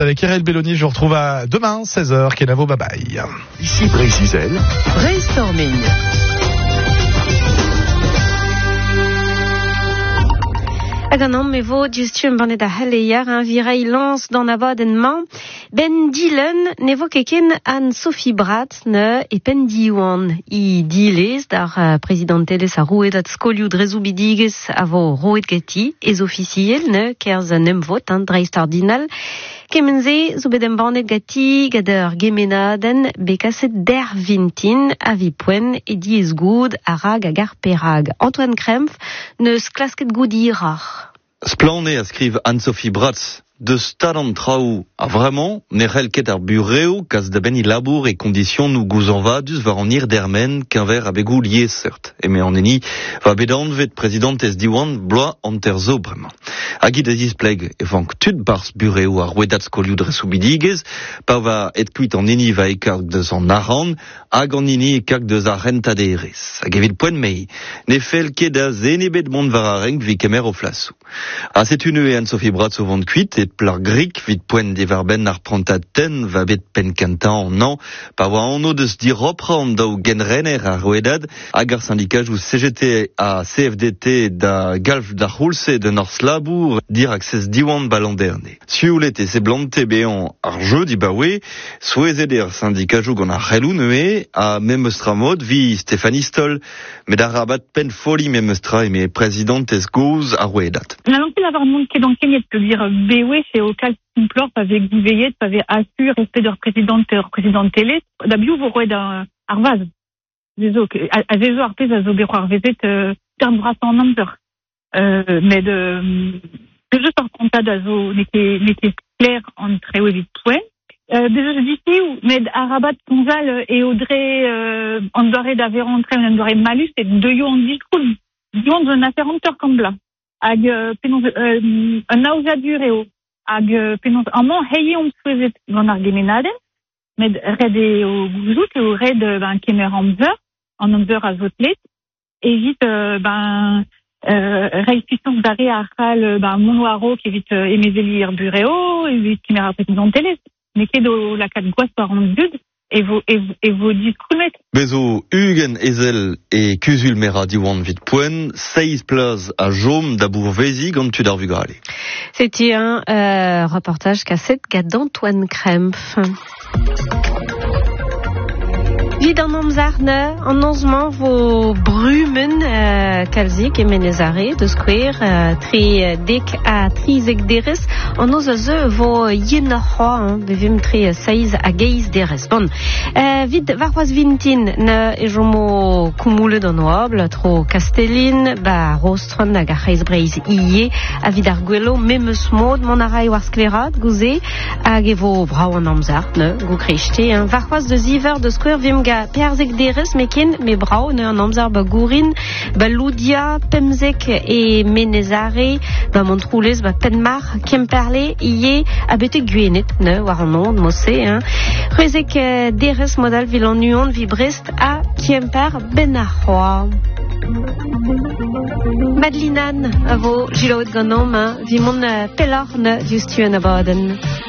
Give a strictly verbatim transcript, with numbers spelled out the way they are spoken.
Avec Erel Belloni, je vous retrouve à demain, seize heures, Kenavo, bye bye. Ici Brésil. Brainstorming. Hag an am evo diustu un bannet a haleier un virei lance d'an abad en man. Ben Dylan ne vo keken an Sophie Brat ne e pen diwan. I dilez dar uh, prezidentelez a rouet at skolioù drezou bidigez a vo rouet gati ez officiel ne kerz an emvot an dreistardinal. Kemenze zo bet en bannet gati gader gemenaden bekaset der vintin a vi poen e diez goud a rag a gar perag. Antoine Krempf neus klasket goud irar. Splané a skriv Anne-Sophie Bratz de stad an traoù a vraiment ne c'hellket ar bureo kas da ben i labour e kondision nou gouzan vadus var an ir dermen qu'inver a begou liez seurt. E me an eni va bedan vet prezidentez diwan bloa an ter zo bremañ. Hag da zispleg e vank tud bars bureo ar rouedat skolioù drezou bidigez, pa va et kuit an eni va e kag deus an aran, hag an eni e kag deus ar rentaderez. Hag evit poen mei, ne fel ket da zenebet mont var a renk vi kemer o flasou. A setune e Anne-Sophie Bratz o vant kuit et plar grik vit poen de varben ar prantat ten va bet pen kantan an an, pa oa anno deus di ropra an daou genrenner ar rouedad, hag ar syndikaj ou C G T a C F D T da galv da c'houlse de North Labour dir ak sez diwan balanderne. Sioulet e se blante bean ar jeu di baoue, souezet ar syndikaj ou gant ar c'helou neue, a memestra mod vi Stéphanie Stoll, met ar rabat pen foli memestra e me prezidentez gouz ar rouedat. La langue d'avoir monde qui est dans Kenya, peut dire B W, c'est au cas simplor, avec Gouveillet, avec assure, respect de représidente, représidente télé, d'abord, vous aurez d'un arvaz. Désolé, à des heures, plus à zobéro arvezet, terme bras en nombre. Euh, mais de, de juste en compte d'azo, n'était, n'était clair entre et vite point. Euh, déjà, je dis si, mais à Rabat, Gonzal et Audrey, euh, on devrait d'avoir rentré, on devrait malus, et deux yo en discours. Disons, d'un affaire en comme là. Hag penons euh, un nausea dureo hag penons amant heye on souezet gant ar gemenaden med red e o gouzout e o red ben kemer amzer an amzer a zotlet e vit euh, ben euh, reiz puissance d'are ar c'hal ben monoaro ki vit euh, emezeli ar bureo e vit kemer ar prezidentelez ne ket o lakat goaz par an dud et vos et, et vos discrumet. Bezo Hugen Ezel et Kuzul Mera diwan vit poen, seize plaz à Jaume d'abour vezi gant tud ar vugale. C'était un euh, reportage cassette d'Antoine Krempf. Vid an amzarne, an anzman vo brumen uh, kalzik e menezare, deus kwer, uh, tre dek a trizek derez, an oz a ze vo yen a c'hoa, bevim tre seiz a geiz derez. Bon, uh, vid varroaz vintin ne e jomo koumoulet an oabl, tro Castellin, ba rostron hag a c'heiz breiz ie, a vid ar gwelo memeus mod, mon a rai war sklerat, gouze, hag e vo brao an amzarne, go krechte, hein. Varroaz de ziver deus kwer vim ga perzek derez meken me brao ne an amzar ba gourin ba loudia pemzek e menezare ba montroulez ba penmar kemperle ie a bete guenet ne war an on mosse hein rezek derez modal vilan nuon vi Brest a kemper ben a c'hoa. Madelinan a vo jilaout gant am vi mon pelorn vius tu an abaden.